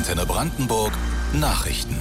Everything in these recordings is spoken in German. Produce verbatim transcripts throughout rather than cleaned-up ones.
Antenne Brandenburg Nachrichten.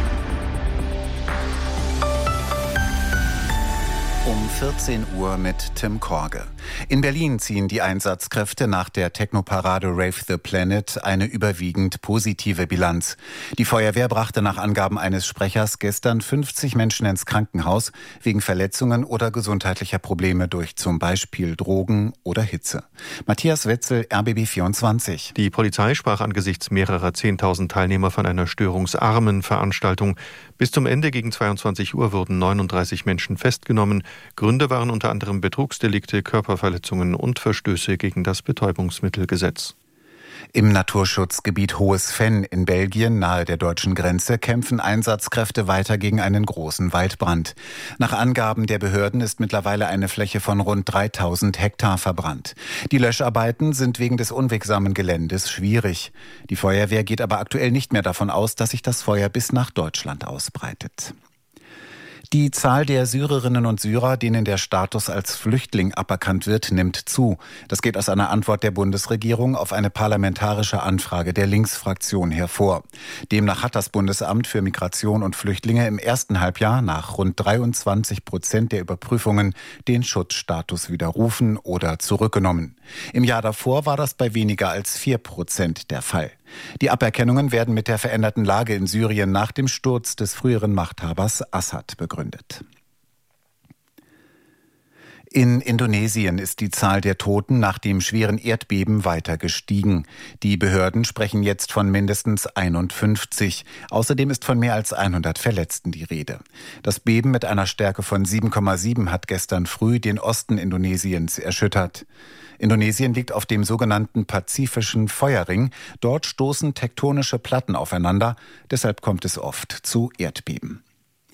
Um vierzehn Uhr mit Tim Korge. In Berlin ziehen die Einsatzkräfte nach der Technoparade Rave the Planet eine überwiegend positive Bilanz. Die Feuerwehr brachte nach Angaben eines Sprechers gestern fünfzig Menschen ins Krankenhaus wegen Verletzungen oder gesundheitlicher Probleme durch zum Beispiel Drogen oder Hitze. Matthias Wetzel, R B B vierundzwanzig. Die Polizei sprach angesichts mehrerer zehntausend Teilnehmer von einer störungsarmen Veranstaltung. Bis zum Ende gegen zweiundzwanzig Uhr wurden neununddreißig Menschen festgenommen. Gründe waren unter anderem Betrugsdelikte, Körperverletzungen und Verstöße gegen das Betäubungsmittelgesetz. Im Naturschutzgebiet Hohes Venn in Belgien nahe der deutschen Grenze kämpfen Einsatzkräfte weiter gegen einen großen Waldbrand. Nach Angaben der Behörden ist mittlerweile eine Fläche von rund dreitausend Hektar verbrannt. Die Löscharbeiten sind wegen des unwegsamen Geländes schwierig. Die Feuerwehr geht aber aktuell nicht mehr davon aus, dass sich das Feuer bis nach Deutschland ausbreitet. Die Zahl der Syrerinnen und Syrer, denen der Status als Flüchtling aberkannt wird, nimmt zu. Das geht aus einer Antwort der Bundesregierung auf eine parlamentarische Anfrage der Linksfraktion hervor. Demnach hat das Bundesamt für Migration und Flüchtlinge im ersten Halbjahr nach rund dreiundzwanzig Prozent der Überprüfungen den Schutzstatus widerrufen oder zurückgenommen. Im Jahr davor war das bei weniger als vier Prozent der Fall. Die Aberkennungen werden mit der veränderten Lage in Syrien nach dem Sturz des früheren Machthabers Assad begründet. In Indonesien ist die Zahl der Toten nach dem schweren Erdbeben weiter gestiegen. Die Behörden sprechen jetzt von mindestens einundfünfzig. Außerdem ist von mehr als hundert Verletzten die Rede. Das Beben mit einer Stärke von sieben Komma sieben hat gestern früh den Osten Indonesiens erschüttert. Indonesien liegt auf dem sogenannten Pazifischen Feuerring. Dort stoßen tektonische Platten aufeinander. Deshalb kommt es oft zu Erdbeben.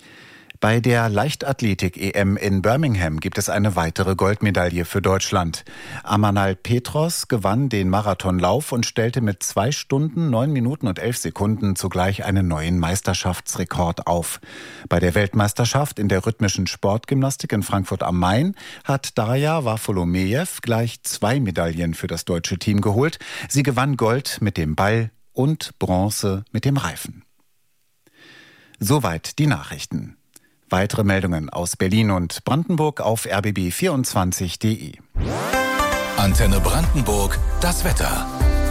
Bei der Leichtathletik-E M in Birmingham gibt es eine weitere Goldmedaille für Deutschland. Amanal Petros gewann den Marathonlauf und stellte mit zwei Stunden, neun Minuten und elf Sekunden zugleich einen neuen Meisterschaftsrekord auf. Bei der Weltmeisterschaft in der rhythmischen Sportgymnastik in Frankfurt am Main hat Darja Wafolomejew gleich zwei Medaillen für das deutsche Team geholt. Sie gewann Gold mit dem Ball und Bronze mit dem Reifen. Soweit die Nachrichten. Weitere Meldungen aus Berlin und Brandenburg auf r b b vierundzwanzig punkt d e. Antenne Brandenburg, das Wetter.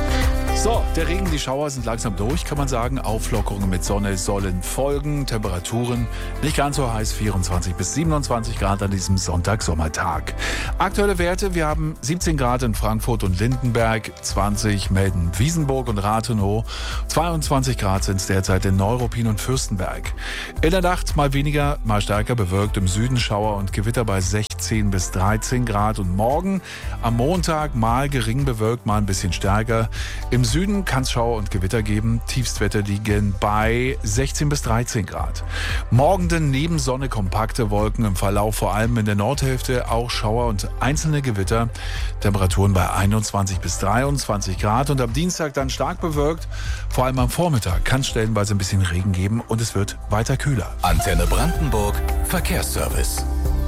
So, der Regen, die Schauer sind langsam durch, kann man sagen. Auflockerungen mit Sonne sollen folgen. Temperaturen nicht ganz so heiß, vierundzwanzig bis siebenundzwanzig Grad an diesem Sonntag-Sommertag. Aktuelle Werte, wir haben siebzehn Grad in Frankfurt und Lindenberg, zwanzig melden Wiesenburg und Rathenow, zweiundzwanzig Grad sind es derzeit in Neuruppin und Fürstenberg. In der Nacht mal weniger, mal stärker bewölkt, im Süden Schauer und Gewitter bei sechzehn bis dreizehn Grad. Und morgen am Montag mal gering bewölkt, mal ein bisschen stärker. Im Süden kann es Schauer und Gewitter geben. Tiefstwerte liegen bei sechzehn bis dreizehn Grad. Morgen dann neben Sonne kompakte Wolken im Verlauf, vor allem in der Nordhälfte auch Schauer und einzelne Gewitter. Temperaturen bei einundzwanzig bis dreiundzwanzig Grad. Und am Dienstag dann stark bewölkt. Vor allem am Vormittag kann es stellenweise ein bisschen Regen geben und es wird weiter kühler. Antenne Brandenburg, Verkehrsservice.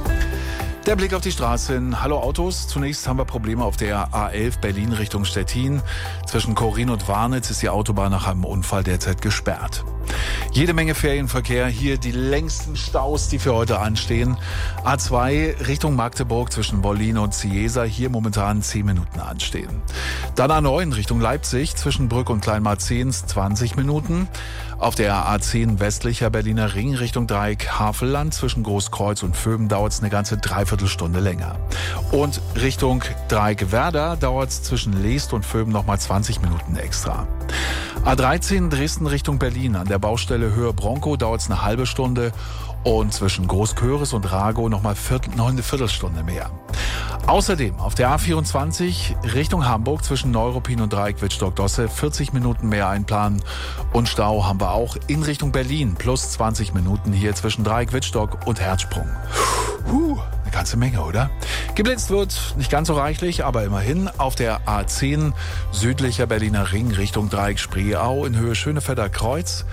Der Blick auf die Straßen. Hallo Autos. Zunächst haben wir Probleme auf der A elf Berlin Richtung Stettin. Zwischen Korin und Warnitz ist die Autobahn nach einem Unfall derzeit gesperrt. Jede Menge Ferienverkehr. Hier die längsten Staus, die für heute anstehen. A zwei Richtung Magdeburg zwischen Bollin und Ciesa. Hier momentan zehn Minuten anstehen. Dann A neun Richtung Leipzig zwischen Brück und Kleinmarzehns zwanzig Minuten. Auf der A zehn westlicher Berliner Ring Richtung Dreieck Havelland zwischen Großkreuz und Vöben dauert es eine ganze Dreiviertelstunde länger. Und Richtung Dreieck Werder dauert es zwischen Leest und Vöben nochmal zwanzig Minuten extra. A dreizehn Dresden Richtung Berlin. An der Baustelle Höhe Bronco dauert es eine halbe Stunde und zwischen Großköris und Ragow nochmal Viertel, noch eine Viertelstunde mehr. Außerdem auf der A vierundzwanzig Richtung Hamburg zwischen Neuruppin und Dreieck Wittstock-Dosse vierzig Minuten mehr einplanen. Und Stau haben wir auch in Richtung Berlin plus zwanzig Minuten hier zwischen Dreieck Wittstock und Herzsprung. Puh, eine ganze Menge, oder? Geblitzt wird nicht ganz so reichlich, aber immerhin auf der A zehn südlicher Berliner Ring Richtung Dreieck Spreeau in Höhe Schönefelder Kreuz.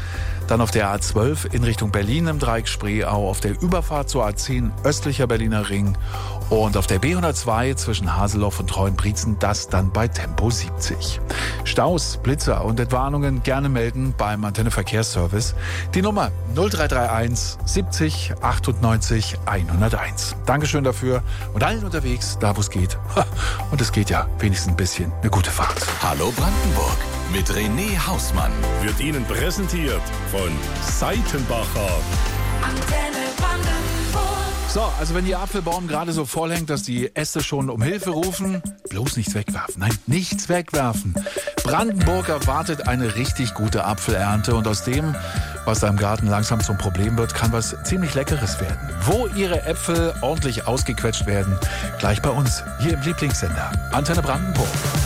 Dann auf der A zwölf in Richtung Berlin im Dreieck Spreeau, auf der Überfahrt zur A zehn östlicher Berliner Ring und auf der B hundertzwei zwischen Haseloff und Treuenbrietzen, das dann bei Tempo siebzig. Staus, Blitzer und Entwarnungen gerne melden beim Antenne Verkehrsservice. Die Nummer null drei drei eins siebzig achtundneunzig hunderteins. Dankeschön dafür und allen unterwegs, da wo es geht. Und es geht ja wenigstens ein bisschen, eine gute Fahrt. Hallo Brandenburg mit René Hausmann. Wird Ihnen präsentiert von Seitenbacher. Antenne Brandenburg. So, also wenn Ihr Apfelbaum gerade so voll hängt, dass die Äste schon um Hilfe rufen, bloß nichts wegwerfen. Nein, nichts wegwerfen. Brandenburg erwartet eine richtig gute Apfelernte und aus dem, was da im Garten langsam zum Problem wird, kann was ziemlich Leckeres werden. Wo Ihre Äpfel ordentlich ausgequetscht werden, gleich bei uns, hier im Lieblingssender, Antenne Brandenburg.